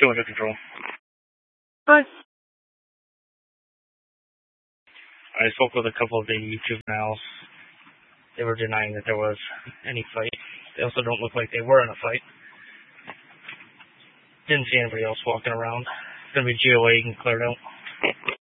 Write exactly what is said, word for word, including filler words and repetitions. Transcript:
Two under control. Hi. I spoke with a couple of the juveniles. They were denying that there was any fight. They also don't look like they were in a fight. Didn't see anybody else walking around. It's gonna be G O A and cleared out.